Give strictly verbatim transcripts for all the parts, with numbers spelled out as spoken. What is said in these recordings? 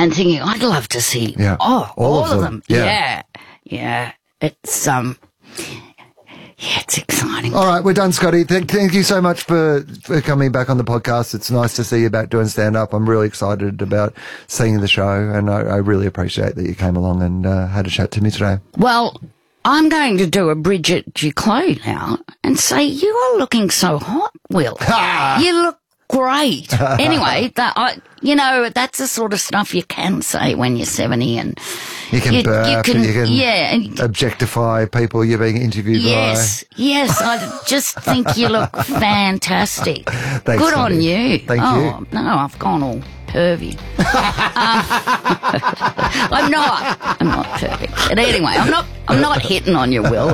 and thinking, I'd love to see Yeah. oh, all, All of of them. them. Yeah. yeah. Yeah. It's, um, yeah, it's exciting. All right, we're done, Scotty. Thank, thank you so much for, for coming back on the podcast. It's nice to see you back doing stand-up. I'm really excited about seeing the show, and I, I really appreciate that you came along and uh, had a chat to me today. Well, I'm going to do a Bridget Duclos now and say, you are looking so hot, Will. You look great. Anyway, that I, you know, that's the sort of stuff you can say when you're seventy, and You can you, burp, you can, and you can yeah, and, objectify people you're being interviewed yes, yes. I just think you look fantastic. Thanks, Good on Scotty. you. Thank oh, you. No, I've gone all pervy. um, I'm not. I'm not perfect. But anyway, I'm not. I'm not hitting on you, Will.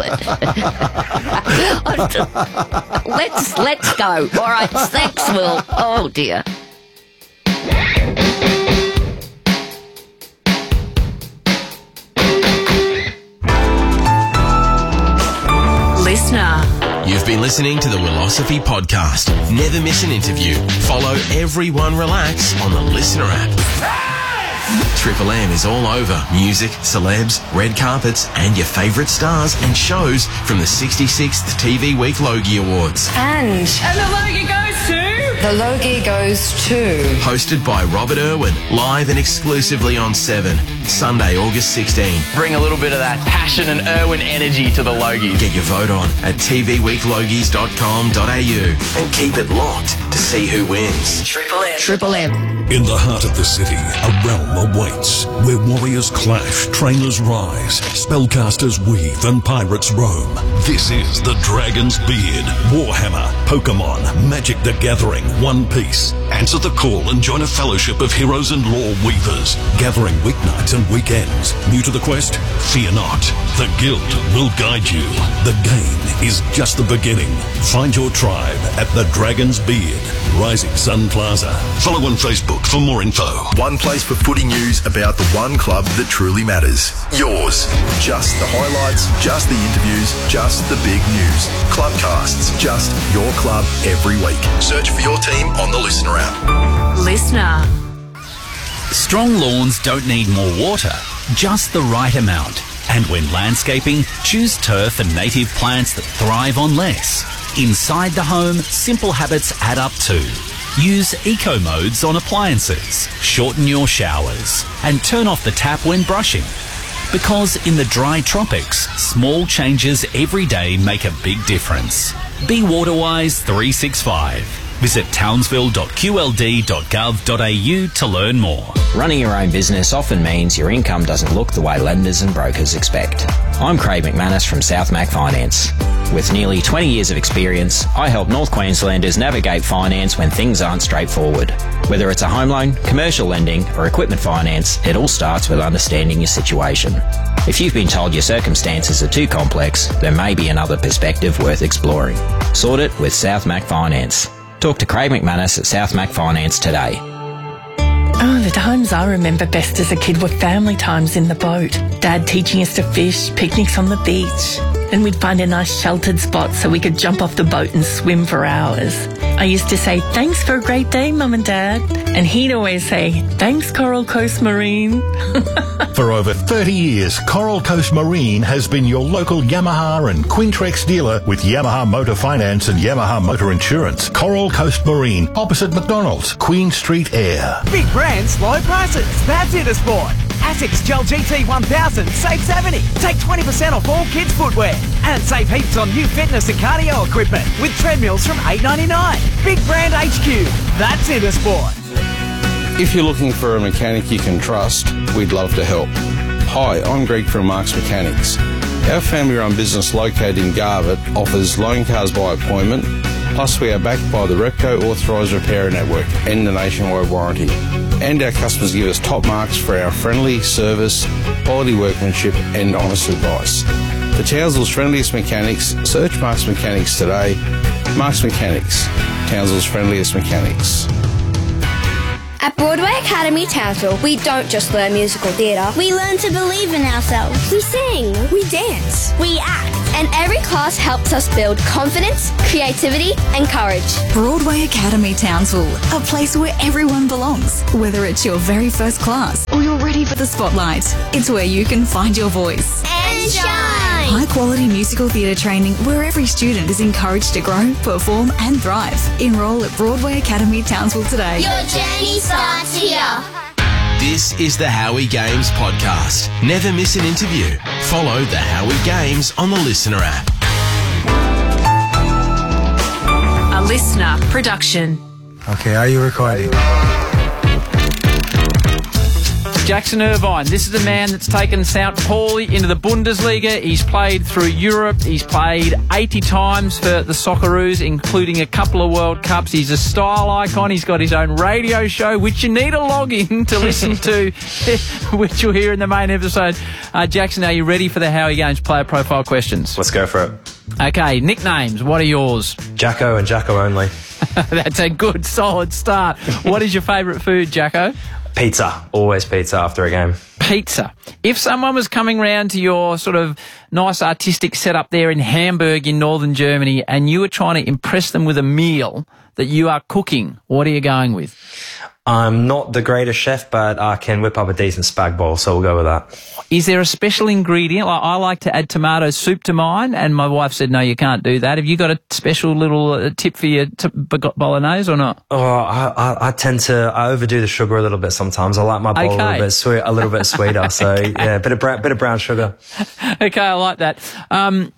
let's let's go. All right. Thanks, Will. Oh dear. Listener. You've been listening to the Willosophy Podcast. Never miss an interview. Follow Everyone Relax on the Listener app. Triple M is all over music, celebs, red carpets, and your favourite stars and shows from the sixty-sixth T V Week Logie Awards. And And the Logie goes to... the Logie goes to... Hosted by Robert Irwin, live and exclusively on Seven, Sunday, August sixteenth. Bring a little bit of that passion and Irwin energy to the Logies. Get your vote on at t v week logies dot com dot a u and keep it locked to see who wins. Triple M. Triple M. In the heart of the city, a realm awaits, where warriors clash, trainers rise, spellcasters weave, and pirates roam. This is the Dragon's Beard, Warhammer, Pokemon, Magic the Gathering, One Piece. Answer the call and join a fellowship of heroes and lore weavers, gathering weeknights and weekends. New to the quest? Fear not. The Guild will guide you. The game is just the beginning. Find your tribe at the Dragon's Beard, Rising Sun Plaza. Follow on Facebook for more info. One place for footy news about the one club that truly matters. Yours. Just the highlights, just the interviews, just the big news. Clubcasts, just your club every week. Search for your team on the Listener app. Listener. Strong lawns don't need more water, just the right amount. And when landscaping, choose turf and native plants that thrive on less. Inside the home, simple habits add up too. Use eco modes on appliances, shorten your showers, and turn off the tap when brushing. Because in the dry tropics, small changes every day make a big difference. Be Waterwise three sixty-five. Visit townsville dot q l d dot gov dot a u to learn more. Running your own business often means your income doesn't look the way lenders and brokers expect. I'm Craig McManus from South Mac Finance. With nearly twenty years of experience, I help North Queenslanders navigate finance when things aren't straightforward. Whether it's a home loan, commercial lending, or equipment finance, it all starts with understanding your situation. If you've been told your circumstances are too complex, there may be another perspective worth exploring. Sort it with South Mac Finance. Talk to Craig McManus at South Mac Finance today. Oh, the times I remember best as a kid were family times in the boat. Dad teaching us to fish, picnics on the beach. And we'd find a nice sheltered spot so we could jump off the boat and swim for hours. I used to say, thanks for a great day, Mum and Dad. And he'd always say, thanks, Coral Coast Marine. For over thirty years, Coral Coast Marine has been your local Yamaha and Quintrex dealer with Yamaha Motor Finance and Yamaha Motor Insurance. Coral Coast Marine, opposite McDonald's, Queen Street Air. Big brands, low prices. That's Intersport. Asics Gel G T one thousand, save seventy. Take twenty percent off all kids' footwear. And save heaps on new fitness and cardio equipment with treadmills from eight ninety-nine. Big brand H Q. That's Intersport. If you're looking for a mechanic you can trust, we'd love to help. Hi, I'm Greg from Mark's Mechanics. Our family-run business located in Garbutt offers loan cars by appointment, plus we are backed by the Repco Authorised Repairer Network and the nationwide warranty. And our customers give us top marks for our friendly service, quality workmanship and honest advice. For Townsville's friendliest mechanics, search Mark's Mechanics today. Mark's Mechanics, Townsville's friendliest mechanics. At Broadway Academy Townsville, we don't just learn musical theatre. We learn to believe in ourselves. We sing. We dance. We act. And every class helps us build confidence, creativity, and courage. Broadway Academy Townsville, a place where everyone belongs, whether it's your very first class or your for the spotlight. It's where you can find your voice. And shine! High-quality musical theatre training where every student is encouraged to grow, perform and thrive. Enrol at Broadway Academy, Townsville today. Your journey starts here. This is the Howie Games podcast. Never miss an interview. Follow the Howie Games on the Listener app. A Listener production. Okay, are you recording? Jackson Irvine, this is a man that's taken Saint Pauli into the Bundesliga. He's played through Europe. He's played eighty times for the Socceroos, including a couple of World Cups. He's a style icon. He's got his own radio show, which you need a log in to listen to, which you'll hear in the main episode. Uh, Jackson, are you ready for the Howie Games player profile questions? Let's go for it. Okay, nicknames. What are yours? Jacko and Jacko only. That's a good, solid start. What is your favourite food, Jacko? Pizza. Always pizza after a game. Pizza. If someone was coming round to your sort of nice artistic setup there in Hamburg in northern Germany and you were trying to impress them with a meal that you are cooking, what are you going with? I'm not the greatest chef, but I can whip up a decent spag bol, so we'll go with that. Is there a special ingredient? Like, I like to add tomato soup to mine, and my wife said, no, you can't do that. Have you got a special little uh, tip for your t- bolognese or not? Oh, I, I, I tend to I overdo the sugar a little bit sometimes. I like my bowl okay. a little bit sweet, a little bit sweeter. So okay. yeah, a bit of brown, bit of brown sugar. Okay, I like that. Um,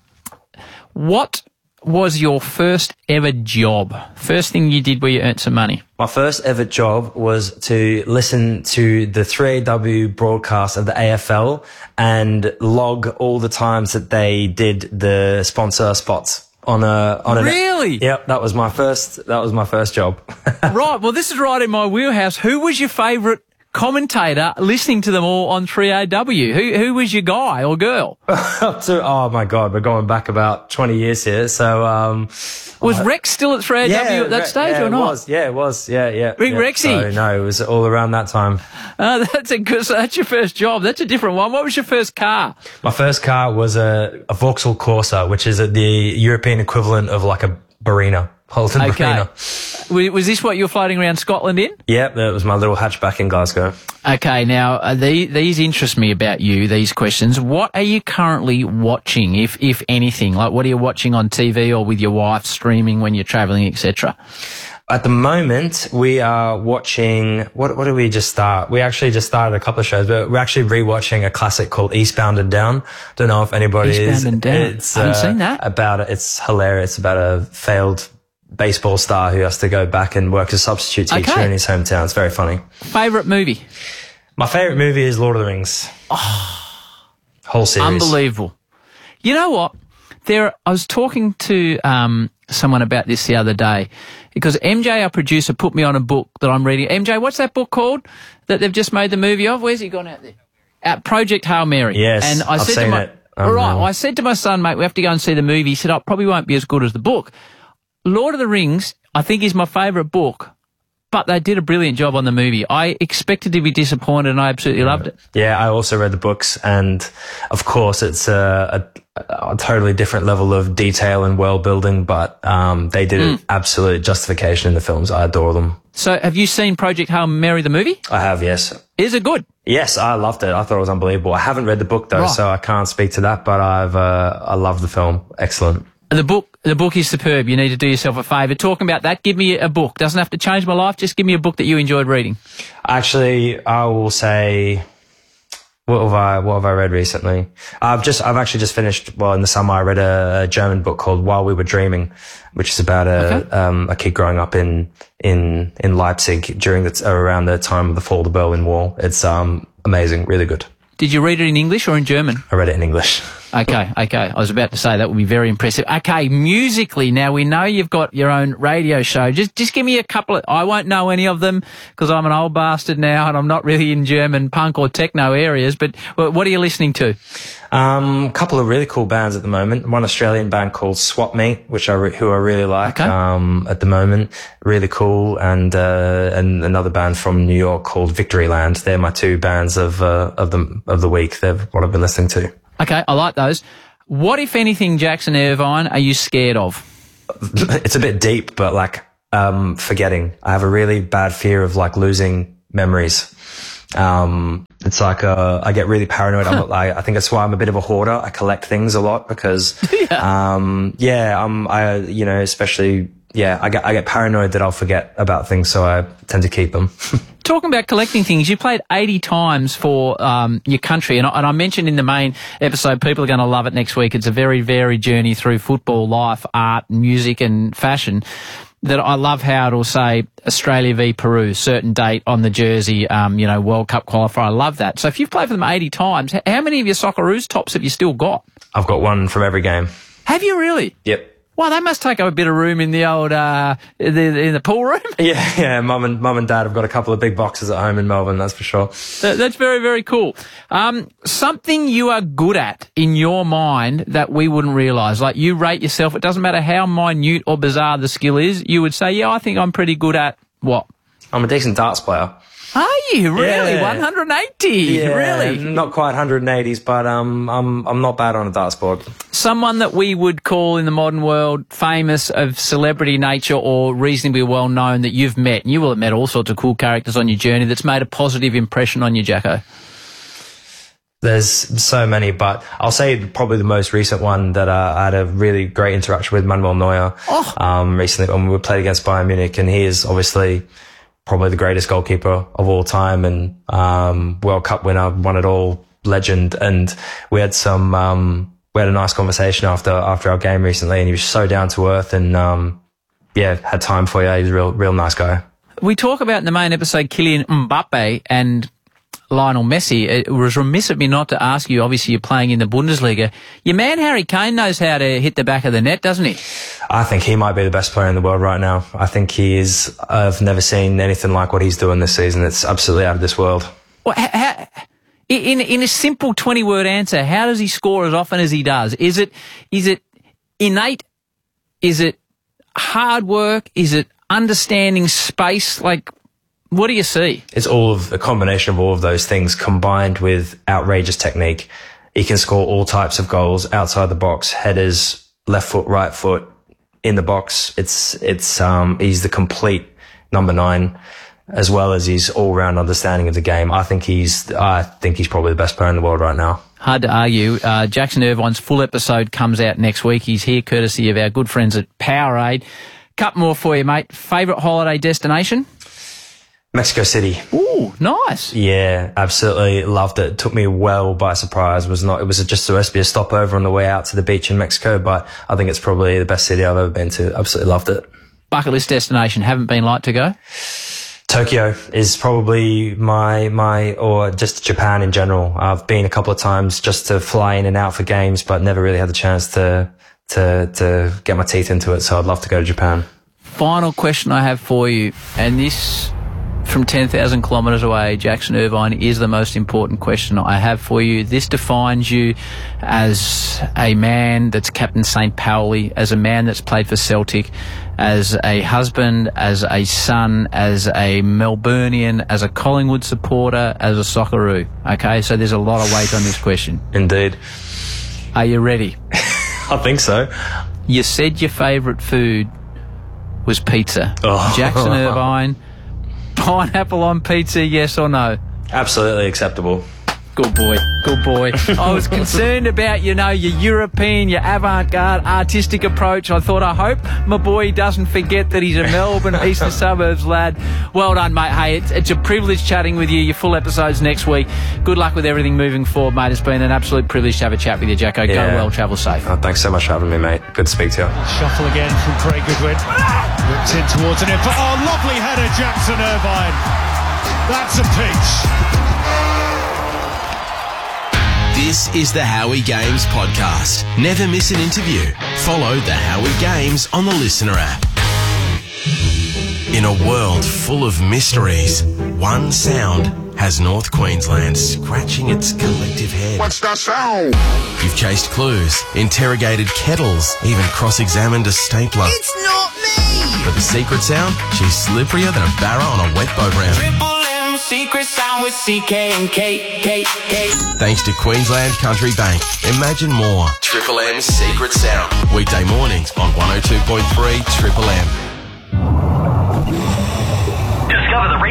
what was your first ever job? First thing you did where you earned some money? My first ever job was to listen to the three A W broadcast of the A F L and log all the times that they did the sponsor spots on a on a Really? Yep, that was my first that was my first job. Right, well this is right in my wheelhouse. Who was your favourite commentator listening to them all on three A W? Who who was your guy or girl? to, oh my God, we're going back about twenty years here. So, um, was uh, Rex still at three A W yeah, at that Re- stage yeah, or not? It was, yeah, it was. Yeah, yeah. Big yeah. Rexy. So, no, it was all around that time. Uh, that's a good, so that's your first job. That's a different one. What was your first car? My first car was a, a Vauxhall Corsa, which is a, the European equivalent of like a Barina. Holden okay. Barina. Was this what you were floating around Scotland in? Yep, that was my little hatchback in Glasgow. Okay, now uh, the, these interest me about you, these questions. What are you currently watching, if if anything? Like, what are you watching on T V or with your wife, streaming when you're travelling, et cetera? At the moment, we are watching, what what did we just start? We actually just started a couple of shows, but we're actually rewatching a classic called Eastbound and Down. Don't know if anybody Eastbound is. and Down. It's, I haven't uh, seen that. About it. It's hilarious. It's about a failed baseball star who has to go back and work as a substitute teacher okay. in his hometown. It's very funny. Favourite movie? My favourite movie is Lord of the Rings. Oh, whole series. Unbelievable. You know what? There, I was talking to um, someone about this the other day because M J, our producer, put me on a book that I'm reading. M J, what's that book called that they've just made the movie of? Where's he gone out there? At Project Hail Mary. Yes, and I I've said seen to my, it. All right, um, well, I said to my son, mate, we have to go and see the movie. He said, oh, it probably won't be as good as the book. Lord of the Rings, I think, is my favourite book, but they did a brilliant job on the movie. I expected to be disappointed and I absolutely loved it. Yeah, I also read the books and, of course, it's a, a, a totally different level of detail and world building, but um, they did mm. an absolute justification in the films. I adore them. So have you seen Project Hail Mary, the movie? I have, yes. Is it good? Yes, I loved it. I thought it was unbelievable. I haven't read the book, though, right. so I can't speak to that, but I've uh, I love the film. Excellent. The book, the book is superb. You need to do yourself a favour. Talking about that, give me a book. Doesn't have to change my life. Just give me a book that you enjoyed reading. Actually, I will say, what have I, what have I read recently? I've just, I've actually just finished, well, in the summer, I read a, a German book called While We Were Dreaming, which is about a, okay. um, a kid growing up in, in, in Leipzig during the, around the time of the fall of the Berlin Wall. It's, um, amazing, really good. Did you read it in English or in German? I read it in English. Okay, okay. I was about to say that would be very impressive. Okay, musically, now we know you've got your own radio show. Just just give me a couple of... I won't know any of them because I'm an old bastard now and I'm not really in German punk or techno areas, but what are you listening to? Um, a couple of really cool bands at the moment. One Australian band called Swap Me, which I re- who I really like okay. um, at the moment. Really cool. And uh, and another band from New York called Victoryland. They're my two bands of uh, of the of the week. They're what I've been listening to. Okay, I like those. What, if anything, Jackson Irvine, are you scared of? It's a bit deep, but like um, forgetting. I have a really bad fear of like losing memories. Um, it's like, uh, I get really paranoid. I'm not like, I think that's why I'm a bit of a hoarder. I collect things a lot because, yeah. um, yeah, I'm, I, you know, especially, yeah, I get, I get paranoid that I'll forget about things. So I tend to keep them. Talking about collecting things, you played eighty times for um, your country, and I, and I mentioned in the main episode, people are going to love it next week. It's a very varied journey through football, life, art, music and fashion. That I love how it'll say Australia v Peru, certain date on the jersey, um, you know, World Cup qualifier. I love that. So if you've played for them eighty times, how many of your Socceroos tops have you still got? I've got one from every game. Have you really? Yep. Well, they must take up a bit of room in the old, uh, the, in the pool room. Yeah, yeah. Mum and mum and dad have got a couple of big boxes at home in Melbourne, that's for sure. That, that's very, very cool. Um, something you are good at in your mind that we wouldn't realise. Like you rate yourself, it doesn't matter how minute or bizarre the skill is, you would say, yeah, I think I'm pretty good at what? I'm a decent darts player. Are you really? Yeah. one hundred eighty? Yeah, really? Not quite one hundred eighties, but um, I'm I'm not bad on a darts board. Someone that we would call in the modern world famous of celebrity nature or reasonably well known that you've met. You will have met all sorts of cool characters on your journey that's made a positive impression on you, Jacko. There's so many, but I'll say probably the most recent one that uh, I had a really great interaction with, Manuel Neuer, oh. um, recently when we played against Bayern Munich, and he is obviously probably the greatest goalkeeper of all time and um, World Cup winner, won it all, legend. And we had some, um, we had a nice conversation after after our game recently, and he was so down to earth and um, yeah, had time for you. He's a real, real nice guy. We talk about in the main episode Kylian Mbappe and Lionel Messi. It was remiss of me not to ask you, obviously you're playing in the Bundesliga. Your man Harry Kane knows how to hit the back of the net, doesn't he? I think he might be the best player in the world right now. I think he is. I've never seen anything like what he's doing this season. It's absolutely out of this world. Well, how, how, in, in a simple twenty-word answer, how does he score as often as he does? Is it is it innate? Is it hard work? Is it understanding space? Like, what do you see? It's all of a combination of all of those things combined with outrageous technique. He can score all types of goals outside the box, headers, left foot, right foot, in the box. It's, it's, um, he's the complete number nine, as well as his all-round understanding of the game. I think he's, I think he's probably the best player in the world right now. Hard to argue. Uh, Jackson Irvine's full episode comes out next week. He's here courtesy of our good friends at Powerade. Couple more for you, mate. Favourite holiday destination? Mexico City. Ooh, nice. Yeah, absolutely loved it. It took me well by surprise. It was not, it was just supposed to be a stopover on the way out to the beach in Mexico, but I think it's probably the best city I've ever been to. Absolutely loved it. Bucket list destination, haven't been like to go? Tokyo is probably my, my, or just Japan in general. I've been a couple of times just to fly in and out for games, but never really had the chance to, to, to get my teeth into it. So I'd love to go to Japan. Final question I have for you, and this from ten thousand kilometres away, Jackson Irvine, is the most important question I have for you. This defines you as a man that's captain Saint Pauli, as a man that's played for Celtic, as a husband, as a son, as a Melburnian, as a Collingwood supporter, as a Socceroo. Okay, so there's a lot of weight on this question. Indeed. Are you ready? I think so. You said your favourite food was pizza. Oh. Jackson Irvine, pineapple on pizza, yes or no? Absolutely acceptable. Good boy, good boy. I was concerned about, you know, your European, your avant-garde, artistic approach. I thought, I hope my boy doesn't forget that he's a Melbourne Eastern Suburbs lad. Well done, mate. Hey, it's, it's a privilege chatting with you. Your full episode's next week. Good luck with everything moving forward, mate. It's been an absolute privilege to have a chat with you, Jacko. Yeah. Go well, travel safe. Oh, thanks so much for having me, mate. Good to speak to you. Shuffle again from Craig Goodwin. Whipped in towards an input. Oh, lovely header, Jackson Irvine. That's a peach. This is the Howie Games podcast. Never miss an interview. Follow the Howie Games on the Listener app. In a world full of mysteries, one sound has North Queensland scratching its collective head. What's that sound? You've chased clues, interrogated kettles, even cross-examined a stapler. It's not me! But the secret sound? She's slipperier than a barra on a wet boat round. Triple M secret sound with C K and K, K, K. Thanks to Queensland Country Bank. Imagine more. Triple M's Secret Sound. Weekday mornings on one oh two point three Triple M. Discover the race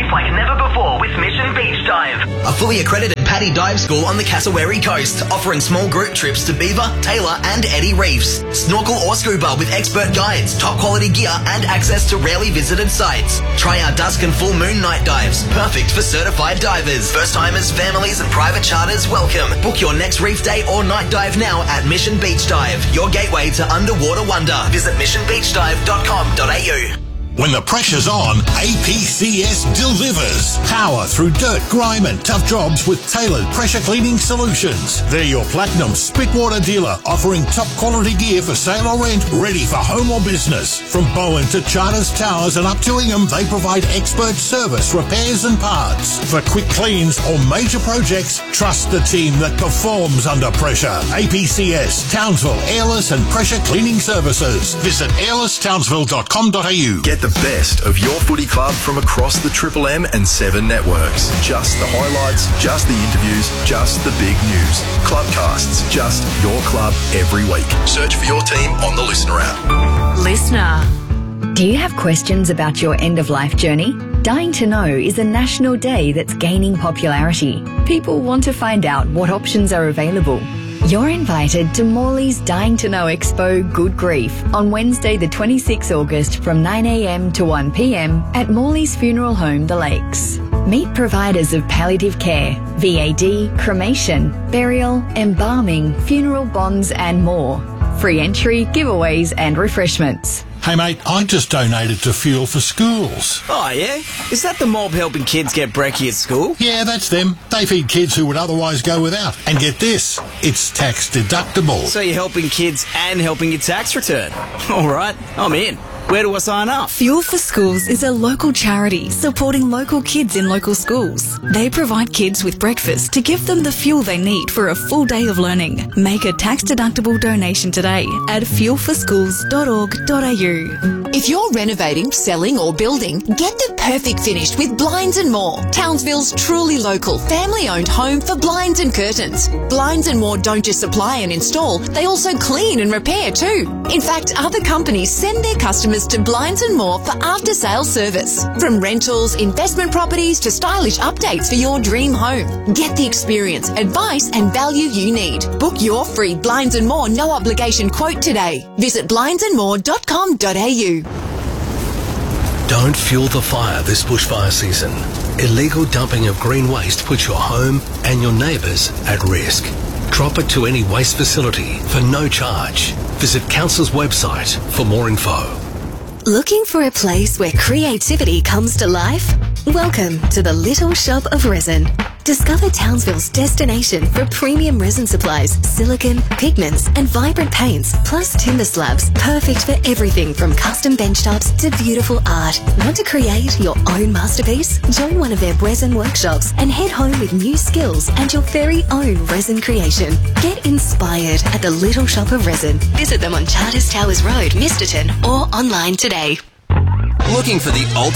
life like never before with Mission Beach Dive. A fully accredited Paddy Dive School on the Cassowary Coast, offering small group trips to Beaver, Taylor and Eddie Reefs. Snorkel or scuba with expert guides, top quality gear and access to rarely visited sites. Try our dusk and full moon night dives, perfect for certified divers. First timers, families and private charters welcome. Book your next reef day or night dive now at Mission Beach Dive, your gateway to underwater wonder. Visit mission beach dive dot com dot a u. When the pressure's on, A P C S delivers. Power through dirt, grime and tough jobs with tailored pressure cleaning solutions. They're your Platinum Spitwater dealer, offering top quality gear for sale or rent, ready for home or business. From Bowen to Charters Towers and up to Ingham, they provide expert service, repairs and parts. For quick cleans or major projects, trust the team that performs under pressure. A P C S, Townsville, Airless and Pressure Cleaning Services. Visit airless townsville dot com dot a u. Get the best of your footy club from across the Triple M and Seven networks. Just the highlights, just the interviews, just the big news. Clubcasts, just your club every week. Search for your team on the Listener app. Listener. Do you have questions about your end-of-life journey? Dying to Know is a national day that's gaining popularity. People want to find out what options are available. You're invited to Morley's Dying to Know Expo Good Grief on Wednesday the twenty-sixth of August from nine a m to one p m at Morley's Funeral Home, The Lakes. Meet providers of palliative care, V A D, cremation, burial, embalming, funeral bonds and more. Free entry, giveaways and refreshments. Hey mate, I just donated to Fuel for Schools. Oh yeah? Is that the mob helping kids get brekkie at school? Yeah, that's them. They feed kids who would otherwise go without. And get this, it's tax deductible. So you're helping kids and helping your tax return. All right, I'm in. Where do I sign up? Fuel for Schools is a local charity supporting local kids in local schools. They provide kids with breakfast to give them the fuel they need for a full day of learning. Make a tax-deductible donation today at fuel for schools dot org dot a u. If you're renovating, selling or building, get the perfect finish with Blinds and More, Townsville's truly local, family-owned home for blinds and curtains. Blinds and More don't just supply and install, they also clean and repair too. In fact, other companies send their customers to Blinds and More for after-sales service. From rentals, investment properties to stylish updates for your dream home. Get the experience, advice and value you need. Book your free Blinds and More no-obligation quote today. Visit blinds and more dot com dot a u. Don't fuel the fire this bushfire season. Illegal dumping of green waste puts your home and your neighbours at risk. Drop it to any waste facility for no charge. Visit Council's website for more info. Looking for a place where creativity comes to life? Welcome to the Little Shop of Resin. Discover Townsville's destination for premium resin supplies, silicone, pigments and vibrant paints, plus timber slabs, perfect for everything from custom benchtops to beautiful art. Want to create your own masterpiece? Join one of their resin workshops and head home with new skills and your very own resin creation. Get inspired at the Little Shop of Resin. Visit them on Charters Towers Road, Misterton, or online today. Looking for the ultimate